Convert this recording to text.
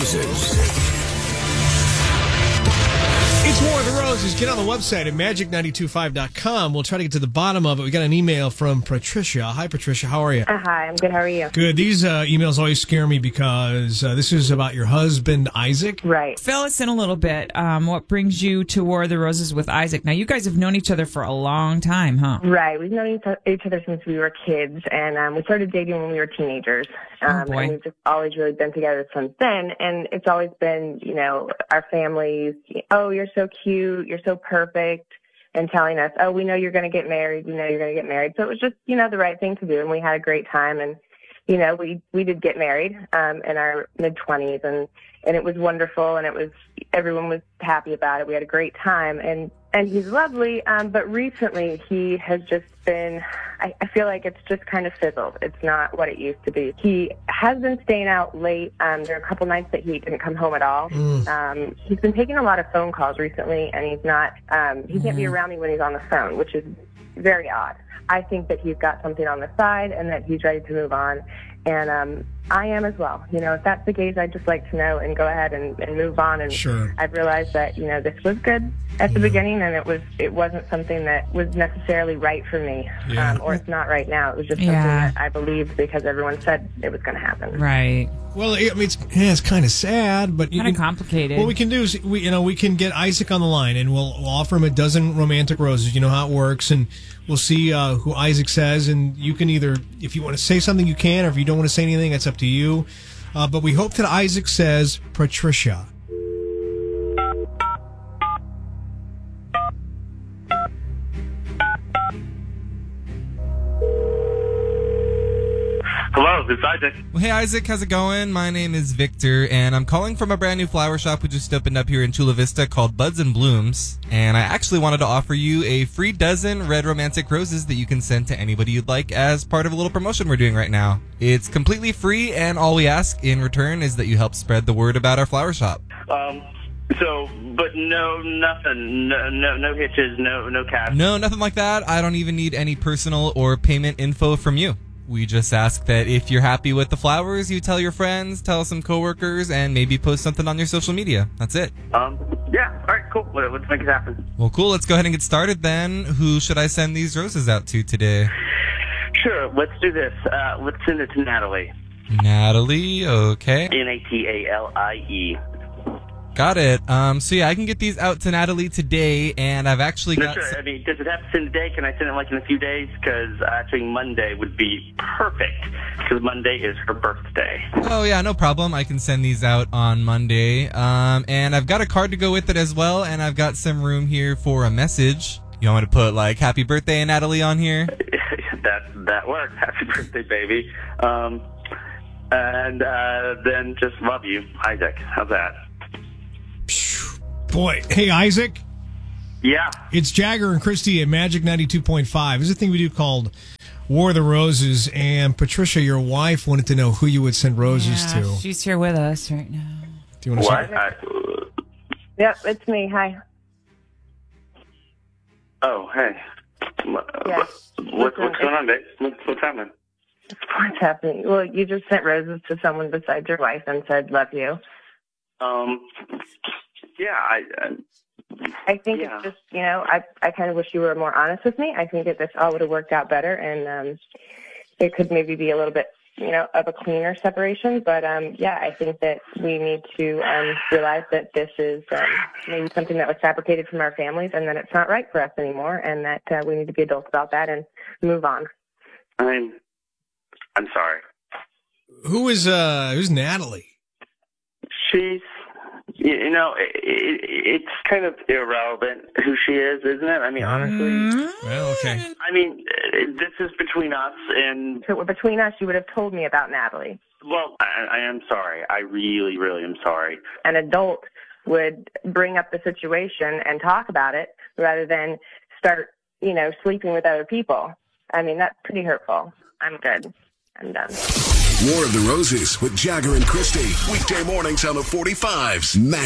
Roses. It's War of the Roses. Get on the website at magic925.com. We'll try to get to the bottom of it. We got an email from Patricia. Hi, Patricia. How are you? Hi, I'm good. How are you? Good. These emails always scare me because this is about your husband, Isaac. Right. Fill us in a little bit. What brings you to War of the Roses with Isaac? Now, you guys have known each other for a long time, huh? Right. We've known each other since we were kids, and we started dating when we were teenagers. Oh, boy. And we've just always really been together since then. And it's always been, our families, oh, you're so cute, you're so perfect, and telling us, oh, we know you're going to get married, we know you're going to get married. So it was just, the right thing to do, and we had a great time. And, we did get married in our mid-20s, and it was wonderful, and everyone was happy about it. We had a great time, and he's lovely, but recently he has just been, I feel like it's just kind of fizzled. It's not what it used to be. He has been staying out late. There are a couple nights that he didn't come home at all. He's been taking a lot of phone calls recently, and he can't be around me when he's on the phone, which is very odd. I think that he's got something on the side and that he's ready to move on. And I am as well. If that's the case, I'd just like to know and go ahead and move on. And sure. I've realized that, this was good at the beginning, and it wasn't something that was necessarily right for me. Or it's not right now. It was just something that I believed because everyone said it was going to happen. Right. Well, it's kind of sad, but kind of complicated. What we can do is we can get Isaac on the line, and we'll offer him a dozen romantic roses. You know how it works, and we'll see who Isaac says. And you can either, if you want to say something, you can, or if you don't want to say anything, that's up to you. But we hope that Isaac says Patricia. Hello, this is Isaac. Well, hey, Isaac, how's it going? My name is Victor, and I'm calling from a brand new flower shop we just opened up here in Chula Vista called Buds and Blooms. And I actually wanted to offer you a free dozen red romantic roses that you can send to anybody you'd like as part of a little promotion we're doing right now. It's completely free, and all we ask in return is that you help spread the word about our flower shop. But nothing, no hitches, no cash. No, nothing like that. I don't even need any personal or payment info from you. We just ask that if you're happy with the flowers, you tell your friends, tell some coworkers, and maybe post something on your social media. That's it. Yeah. All right, cool. Let's make it happen. Well, cool. Let's go ahead and get started then. Who should I send these roses out to today? Sure. Let's do this. Let's send it to Natalie. Natalie, okay. Natalie. Got it. So yeah, I can get these out to Natalie today, and I've actually got... Sure. Does it have to send today? Can I send it in a few days? Because actually Monday would be perfect, because Monday is her birthday. Oh yeah, no problem. I can send these out on Monday. And I've got a card to go with it as well, and I've got some room here for a message. You want me to put, happy birthday, Natalie, on here? that works. Happy birthday, baby. And then just love you, Isaac. How's that? Boy, hey, Isaac. Yeah. It's Jagger and Christy at Magic 92.5. There's a thing we do called War of the Roses, and Patricia, your wife, wanted to know who you would send roses to. She's here with us right now. Do you want to What? Yep, it's me. Hi. Oh, hey. Yes. What's going on, babe? What's happening? What's happening? Well, you just sent roses to someone besides your wife and said, love you. Yeah, I think it's just, I kind of wish you were more honest with me. I think that this all would have worked out better, and it could maybe be a little bit, of a cleaner separation. But, I think that we need to realize that this is maybe something that was fabricated from our families, and that it's not right for us anymore, and that we need to be adults about that and move on. I'm sorry. who's Natalie? She's... it's kind of irrelevant who she is, isn't it? I mean, honestly. Well, okay. I mean, this is between us and... So between us, you would have told me about Natalie. Well, I am sorry. I really, really am sorry. An adult would bring up the situation and talk about it rather than start, sleeping with other people. I mean, that's pretty hurtful. I'm good. I'm done. War of the Roses with Jagger and Christy. Weekday mornings on the 45s.